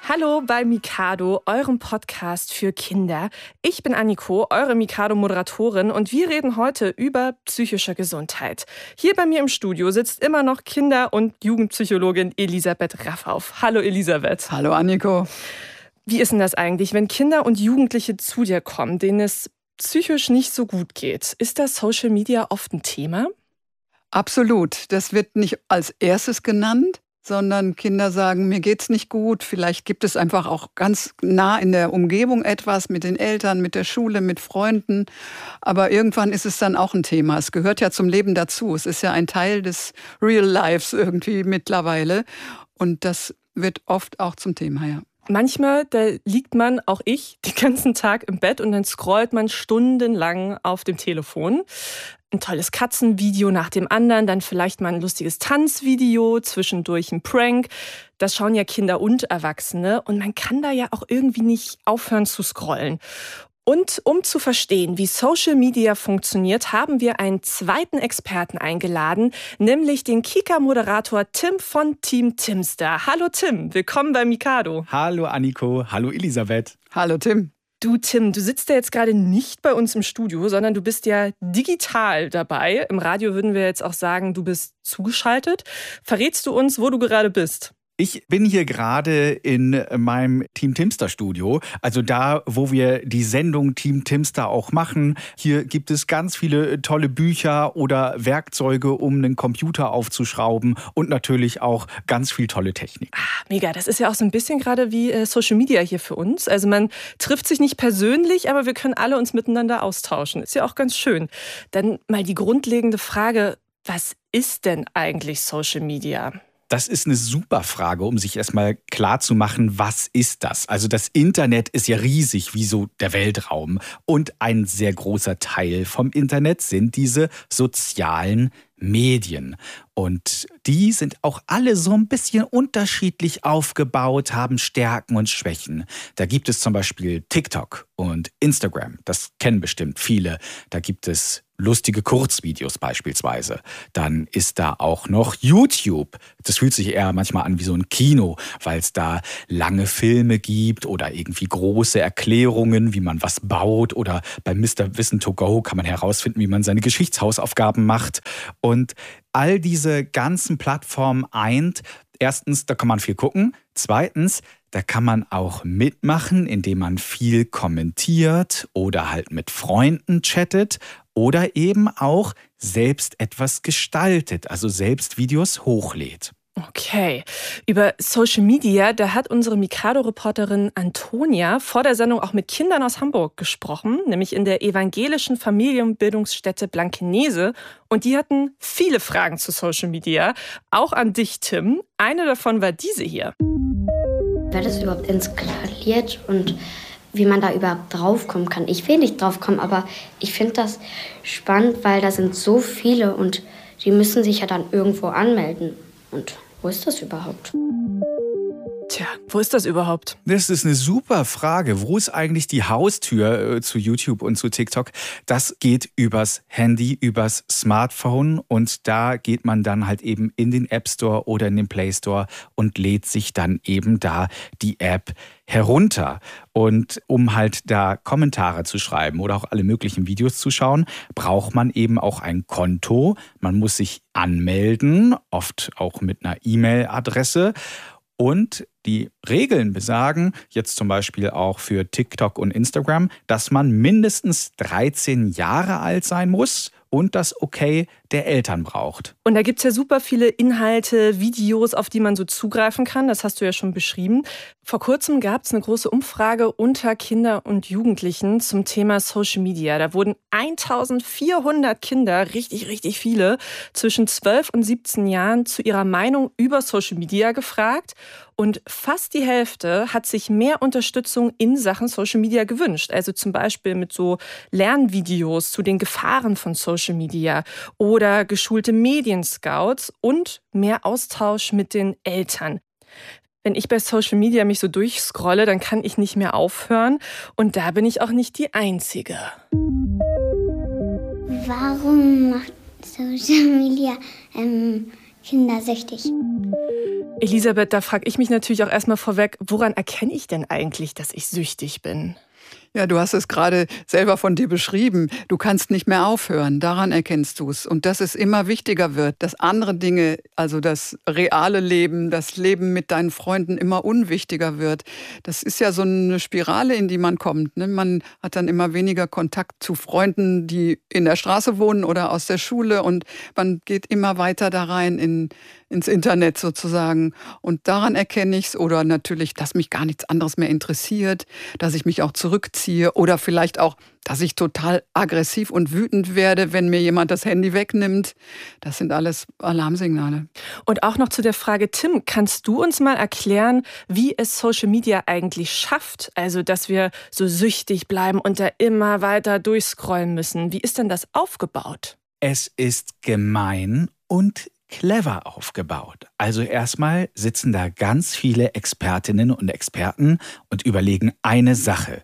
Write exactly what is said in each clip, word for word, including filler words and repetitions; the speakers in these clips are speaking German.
Hallo bei Mikado, eurem Podcast für Kinder. Ich bin Anniko, eure Mikado-Moderatorin und wir reden heute über psychische Gesundheit. Hier bei mir im Studio sitzt immer noch Kinder- und Jugendpsychologin Elisabeth Raffauf. Hallo Elisabeth. Hallo Anniko. Wie ist denn das eigentlich, wenn Kinder und Jugendliche zu dir kommen, denen es psychisch nicht so gut geht? Ist das Social Media oft ein Thema? Absolut. Das wird nicht als erstes genannt, sondern Kinder sagen, mir geht's nicht gut. Vielleicht gibt es einfach auch ganz nah in der Umgebung etwas mit den Eltern, mit der Schule, mit Freunden. Aber irgendwann ist es dann auch ein Thema. Es gehört ja zum Leben dazu. Es ist ja ein Teil des Real Lives irgendwie mittlerweile. Und das wird oft auch zum Thema, ja. Manchmal, da liegt man, auch ich, den ganzen Tag im Bett und dann scrollt man stundenlang auf dem Telefon. Ein tolles Katzenvideo nach dem anderen, dann vielleicht mal ein lustiges Tanzvideo, zwischendurch ein Prank. Das schauen ja Kinder und Erwachsene und man kann da ja auch irgendwie nicht aufhören zu scrollen. Und um zu verstehen, wie Social Media funktioniert, haben wir einen zweiten Experten eingeladen, nämlich den Kika-Moderator Tim von Team Timster. Hallo Tim, willkommen bei Mikado. Hallo Anniko, hallo Elisabeth. Hallo Tim. Du Tim, du sitzt ja jetzt gerade nicht bei uns im Studio, sondern du bist ja digital dabei. Im Radio würden wir jetzt auch sagen, du bist zugeschaltet. Verrätst du uns, wo du gerade bist? Ich bin hier gerade in meinem Team Timster Studio, also da, wo wir die Sendung Team Timster auch machen. Hier gibt es ganz viele tolle Bücher oder Werkzeuge, um einen Computer aufzuschrauben und natürlich auch ganz viel tolle Technik. Ah, mega, das ist ja auch so ein bisschen gerade wie äh, Social Media hier für uns. Also man trifft sich nicht persönlich, aber wir können alle uns miteinander austauschen. Ist ja auch ganz schön. Dann mal die grundlegende Frage, was ist denn eigentlich Social Media? Das ist eine super Frage, um sich erstmal klar zu machen, was ist das? Also das Internet ist ja riesig, wie so der Weltraum. Und ein sehr großer Teil vom Internet sind diese sozialen Medien. Und die sind auch alle so ein bisschen unterschiedlich aufgebaut, haben Stärken und Schwächen. Da gibt es zum Beispiel TikTok und Instagram. Das kennen bestimmt viele. Da gibt es lustige Kurzvideos beispielsweise. Dann ist da auch noch YouTube. Das fühlt sich eher manchmal an wie so ein Kino, weil es da lange Filme gibt oder irgendwie große Erklärungen, wie man was baut. Oder bei Mister Wissen to go kann man herausfinden, wie man seine Geschichtshausaufgaben macht. Und all diese ganzen Plattformen eint. Erstens, da kann man viel gucken. Zweitens, da kann man auch mitmachen, indem man viel kommentiert oder halt mit Freunden chattet oder eben auch selbst etwas gestaltet, also selbst Videos hochlädt. Okay, über Social Media, da hat unsere Mikado-Reporterin Antonia vor der Sendung auch mit Kindern aus Hamburg gesprochen, nämlich in der evangelischen Familienbildungsstätte Blankenese. Und die hatten viele Fragen zu Social Media, auch an dich, Tim. Eine davon war diese hier. Wer das überhaupt installiert und wie man da überhaupt draufkommen kann. Ich will nicht draufkommen, aber ich finde das spannend, weil da sind so viele und die müssen sich ja dann irgendwo anmelden. Und wo ist das überhaupt? Tja, wo ist das überhaupt? Das ist eine super Frage. Wo ist eigentlich die Haustür äh, zu YouTube und zu TikTok? Das geht übers Handy, übers Smartphone und da geht man dann halt eben in den App Store oder in den Play Store und lädt sich dann eben da die App herunter. Und um halt da Kommentare zu schreiben oder auch alle möglichen Videos zu schauen, braucht man eben auch ein Konto. Man muss sich anmelden, oft auch mit einer E-Mail-Adresse. Und die Regeln besagen, jetzt zum Beispiel auch für TikTok und Instagram, dass man mindestens dreizehn Jahre alt sein muss und das Okay der Eltern braucht. Und da gibt es ja super viele Inhalte, Videos, auf die man so zugreifen kann. Das hast du ja schon beschrieben. Vor kurzem gab es eine große Umfrage unter Kinder und Jugendlichen zum Thema Social Media. Da wurden eintausendvierhundert Kinder, richtig, richtig viele, zwischen zwölf und siebzehn Jahren zu ihrer Meinung über Social Media gefragt. Und fast die Hälfte hat sich mehr Unterstützung in Sachen Social Media gewünscht. Also zum Beispiel mit so Lernvideos zu den Gefahren von Social Media oder geschulte Medienscouts und mehr Austausch mit den Eltern. Wenn ich bei Social Media mich so durchscrolle, dann kann ich nicht mehr aufhören. Und da bin ich auch nicht die Einzige. Warum macht Social Media ähm, kindersüchtig. Elisabeth, da frage ich mich natürlich auch erstmal vorweg, woran erkenne ich denn eigentlich, dass ich süchtig bin? Ja, du hast es gerade selber von dir beschrieben. Du kannst nicht mehr aufhören. Daran erkennst du es. Und dass es immer wichtiger wird, dass andere Dinge, also das reale Leben, das Leben mit deinen Freunden immer unwichtiger wird. Das ist ja so eine Spirale, in die man kommt. Ne? Man hat dann immer weniger Kontakt zu Freunden, die in der Straße wohnen oder aus der Schule. Und man geht immer weiter da rein in, ins Internet sozusagen. Und daran erkenne ich es. Oder natürlich, dass mich gar nichts anderes mehr interessiert, dass ich mich auch zurückziehe. Oder vielleicht auch, dass ich total aggressiv und wütend werde, wenn mir jemand das Handy wegnimmt. Das sind alles Alarmsignale. Und auch noch zu der Frage, Tim, kannst du uns mal erklären, wie es Social Media eigentlich schafft? Also, dass wir so süchtig bleiben und da immer weiter durchscrollen müssen. Wie ist denn das aufgebaut? Es ist gemein und clever aufgebaut. Also erstmal sitzen da ganz viele Expertinnen und Experten und überlegen eine Sache.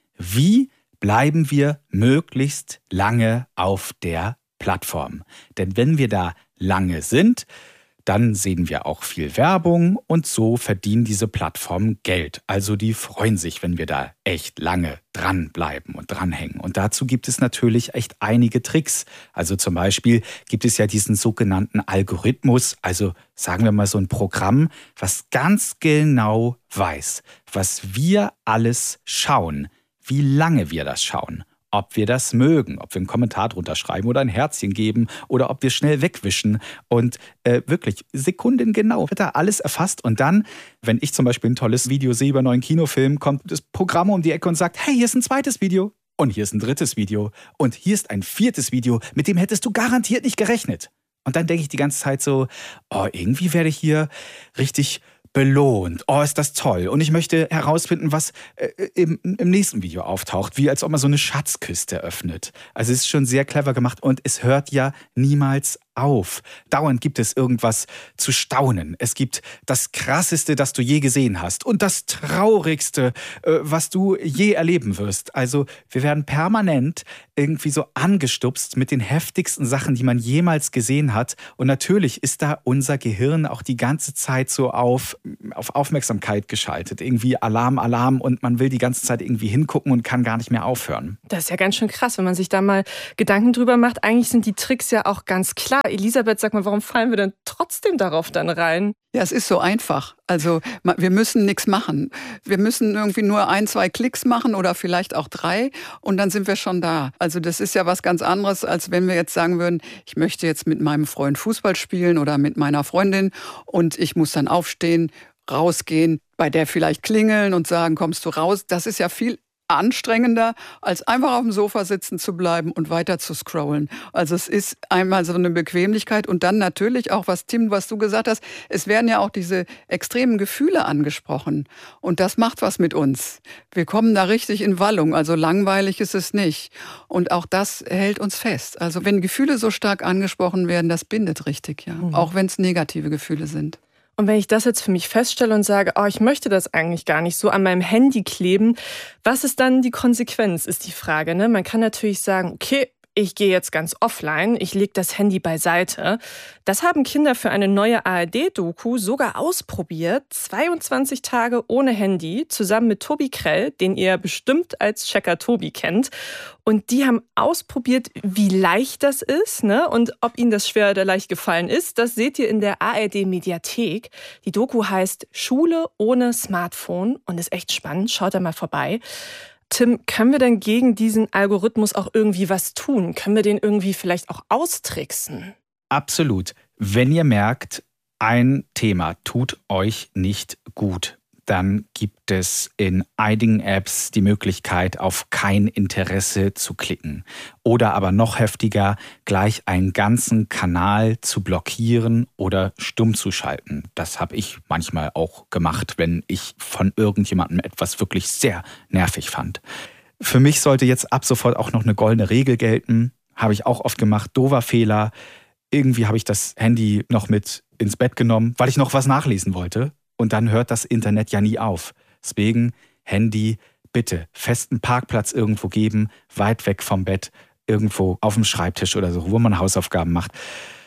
Wie bleiben wir möglichst lange auf der Plattform? Denn wenn wir da lange sind, dann sehen wir auch viel Werbung und so verdienen diese Plattformen Geld. Also die freuen sich, wenn wir da echt lange dranbleiben und dranhängen. Und dazu gibt es natürlich echt einige Tricks. Also zum Beispiel gibt es ja diesen sogenannten Algorithmus, also sagen wir mal so ein Programm, was ganz genau weiß, was wir alles schauen, wie lange wir das schauen, ob wir das mögen, ob wir einen Kommentar drunter schreiben oder ein Herzchen geben oder ob wir schnell wegwischen. Und äh, wirklich sekundengenau wird da alles erfasst. Und dann, wenn ich zum Beispiel ein tolles Video sehe über einen neuen Kinofilm, kommt das Programm um die Ecke und sagt, hey, hier ist ein zweites Video und hier ist ein drittes Video und hier ist ein viertes Video, mit dem hättest du garantiert nicht gerechnet. Und dann denke ich die ganze Zeit so, oh, irgendwie werde ich hier richtig belohnt. Oh, ist das toll. Und ich möchte herausfinden, was äh, im, im nächsten Video auftaucht. Wie als ob man so eine Schatzkiste öffnet. Also es ist schon sehr clever gemacht und es hört ja niemals auf. Dauernd gibt es irgendwas zu staunen. Es gibt das Krasseste, das du je gesehen hast und das Traurigste, äh, was du je erleben wirst. Also wir werden permanent irgendwie so angestupst mit den heftigsten Sachen, die man jemals gesehen hat. Und natürlich ist da unser Gehirn auch die ganze Zeit so auf, auf Aufmerksamkeit geschaltet. Irgendwie Alarm, Alarm und man will die ganze Zeit irgendwie hingucken und kann gar nicht mehr aufhören. Das ist ja ganz schön krass, wenn man sich da mal Gedanken drüber macht. Eigentlich sind die Tricks ja auch ganz klar. Elisabeth, sag mal, warum fallen wir denn trotzdem darauf dann rein? Ja, es ist so einfach. Also wir müssen nichts machen. Wir müssen irgendwie nur ein, zwei Klicks machen oder vielleicht auch drei und dann sind wir schon da. Also das ist ja was ganz anderes, als wenn wir jetzt sagen würden, ich möchte jetzt mit meinem Freund Fußball spielen oder mit meiner Freundin und ich muss dann aufstehen, rausgehen, bei der vielleicht klingeln und sagen, kommst du raus? Das ist ja viel anstrengender, als einfach auf dem Sofa sitzen zu bleiben und weiter zu scrollen. Also es ist einmal so eine Bequemlichkeit und dann natürlich auch, was Tim, was du gesagt hast, es werden ja auch diese extremen Gefühle angesprochen und das macht was mit uns. Wir kommen da richtig in Wallung, also langweilig ist es nicht. Und auch das hält uns fest. Also wenn Gefühle so stark angesprochen werden, das bindet richtig, ja, mhm. auch wenn es negative Gefühle sind. Und wenn ich das jetzt für mich feststelle und sage, oh, ich möchte das eigentlich gar nicht so an meinem Handy kleben, was ist dann die Konsequenz, ist die Frage. Ne? Man kann natürlich sagen, okay, ich gehe jetzt ganz offline, ich lege das Handy beiseite. Das haben Kinder für eine neue A R D-Doku sogar ausprobiert. zweiundzwanzig Tage ohne Handy, zusammen mit Tobi Krell, den ihr bestimmt als Checker Tobi kennt. Und die haben ausprobiert, wie leicht das ist, ne? Und ob ihnen das schwer oder leicht gefallen ist. Das seht ihr in der A R D-Mediathek. Die Doku heißt Schule ohne Smartphone und ist echt spannend. Schaut da mal vorbei. Tim, können wir denn gegen diesen Algorithmus auch irgendwie was tun? Können wir den irgendwie vielleicht auch austricksen? Absolut. Wenn ihr merkt, ein Thema tut euch nicht gut, dann gibt es in einigen Apps die Möglichkeit, auf kein Interesse zu klicken. Oder aber noch heftiger, gleich einen ganzen Kanal zu blockieren oder stumm zu schalten. Das habe ich manchmal auch gemacht, wenn ich von irgendjemandem etwas wirklich sehr nervig fand. Für mich sollte jetzt ab sofort auch noch eine goldene Regel gelten. Habe ich auch oft gemacht, doofer Fehler. Irgendwie habe ich das Handy noch mit ins Bett genommen, weil ich noch was nachlesen wollte. Und dann hört das Internet ja nie auf. Deswegen Handy bitte festen Parkplatz irgendwo geben, weit weg vom Bett, irgendwo auf dem Schreibtisch oder so, wo man Hausaufgaben macht.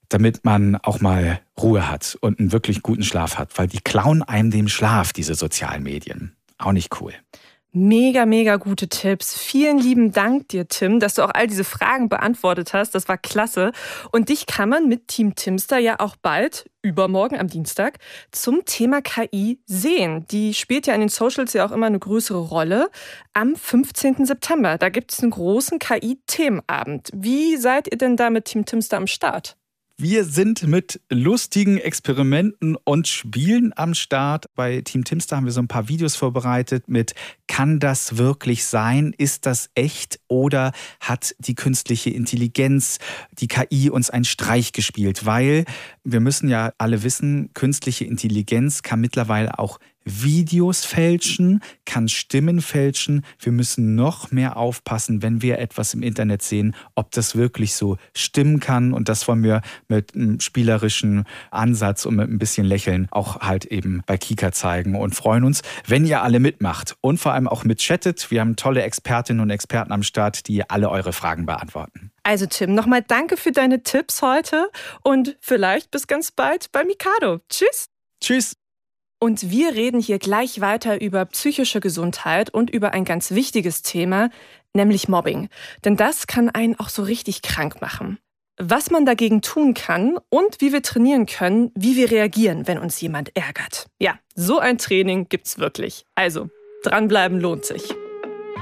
damit man auch mal Ruhe hat und einen wirklich guten Schlaf hat, weil die klauen einem den Schlaf, diese sozialen Medien. Auch nicht cool. Mega, mega gute Tipps. Vielen lieben Dank dir, Tim, dass du auch all diese Fragen beantwortet hast. Das war klasse. Und dich kann man mit Team Timster ja auch bald, übermorgen am Dienstag, zum Thema K I sehen. Die spielt ja in den Socials ja auch immer eine größere Rolle. Am fünfzehnten September, da gibt es einen großen K I-Themenabend. Wie seid ihr denn da mit Team Timster am Start? Wir sind mit lustigen Experimenten und Spielen am Start. Bei Team Timster haben wir so ein paar Videos vorbereitet mit: Kann das wirklich sein? Ist das echt? Oder hat die künstliche Intelligenz, die K I, uns einen Streich gespielt? Weil wir müssen ja alle wissen, künstliche Intelligenz kann mittlerweile auch Videos fälschen, kann Stimmen fälschen. Wir müssen noch mehr aufpassen, wenn wir etwas im Internet sehen, ob das wirklich so stimmen kann. Und das wollen wir mit einem spielerischen Ansatz und mit ein bisschen Lächeln auch halt eben bei Kika zeigen und freuen uns, wenn ihr alle mitmacht und vor allem auch mitchattet. Wir haben tolle Expertinnen und Experten am Start, die alle eure Fragen beantworten. Also Tim, nochmal danke für deine Tipps heute und vielleicht bis ganz bald bei Mikado. Tschüss. Tschüss. Und wir reden hier gleich weiter über psychische Gesundheit und über ein ganz wichtiges Thema, nämlich Mobbing. Denn das kann einen auch so richtig krank machen. Was man dagegen tun kann und wie wir trainieren können, wie wir reagieren, wenn uns jemand ärgert. Ja, so ein Training gibt's wirklich. Also, dranbleiben lohnt sich.